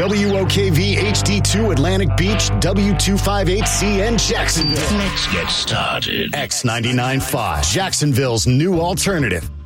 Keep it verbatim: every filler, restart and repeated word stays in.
W O K V H D two Atlantic Beach, W two fifty-eight C N Jacksonville. Let's get started. X ninety-nine point five, Jacksonville's new alternative.